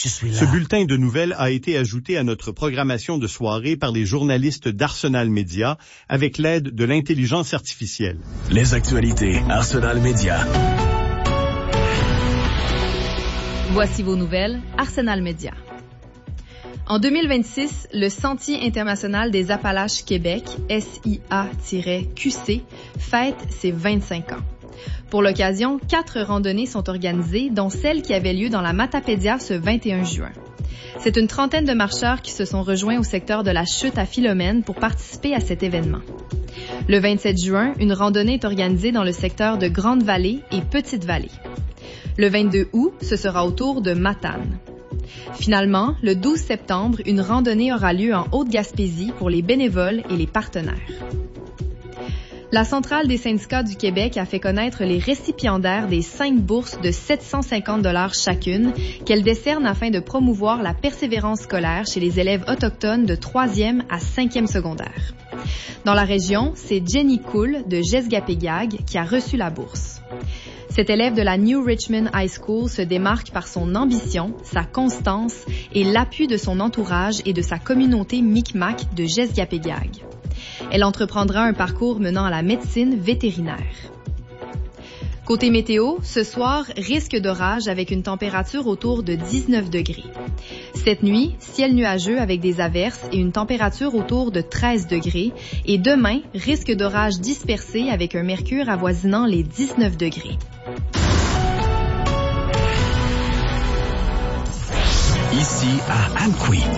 Je suis là. Ce bulletin de nouvelles a été ajouté à notre programmation de soirée par les journalistes d'Arsenal Média avec l'aide de l'intelligence artificielle. Les actualités Arsenal Média. Voici vos nouvelles Arsenal Média. En 2026, le Sentier international des Appalaches Québec, SIA-QC, fête ses 25 ans. Pour l'occasion, 4 randonnées sont organisées, dont celle qui avait lieu dans la Matapédia ce 21 juin. C'est une trentaine de marcheurs qui se sont rejoints au secteur de la Chute à Philomène pour participer à cet événement. Le 27 juin, une randonnée est organisée dans le secteur de Grande-Vallée et Petite-Vallée. Le 22 août, ce sera au tour de Matane. Finalement, le 12 septembre, une randonnée aura lieu en Haute-Gaspésie pour les bénévoles et les partenaires. La Centrale des syndicats du Québec a fait connaître les récipiendaires des 5 bourses de 750 $ chacune qu'elle décerne afin de promouvoir la persévérance scolaire chez les élèves autochtones de 3e à 5e secondaire. Dans la région, c'est Jenny Cool de Jesgapéguag qui a reçu la bourse. Cet élève de la New Richmond High School se démarque par son ambition, sa constance et l'appui de son entourage et de sa communauté Micmac de Jesgapéguag. Elle entreprendra un parcours menant à la médecine vétérinaire. Côté météo, ce soir, risque d'orage avec une température autour de 19 degrés. Cette nuit, ciel nuageux avec des averses et une température autour de 13 degrés. Et demain, risque d'orage dispersé avec un mercure avoisinant les 19 degrés. Ici à Amqui.